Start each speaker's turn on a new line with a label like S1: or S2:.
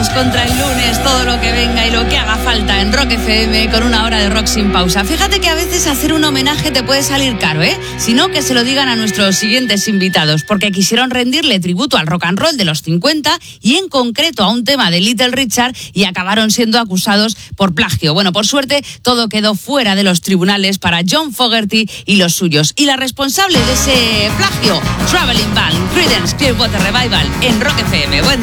S1: todos contra el lunes, todo lo que venga y lo que haga falta en Rock FM con una hora de rock sin pausa. Fíjate que a veces hacer un homenaje te puede salir caro, Si no, que se lo digan a nuestros siguientes invitados, porque quisieron rendirle tributo al rock and roll de los 50 y en concreto a un tema de Little Richard y acabaron siendo acusados por plagio. Bueno, por suerte, todo quedó fuera de los tribunales para John Fogerty y los suyos. Y la responsable de ese plagio, Traveling Band, Creedence Clearwater Revival en Rock FM. Buen día.